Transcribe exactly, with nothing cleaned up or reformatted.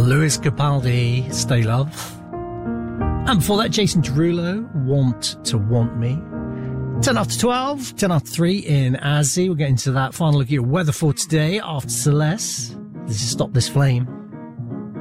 Lewis Capaldi, Stay Love. And before that, Jason Derulo, Want to Want Me. ten after twelve, ten after three in Azzy. We'll get into that final look at your weather for today after Celeste. This is Stop This Flame.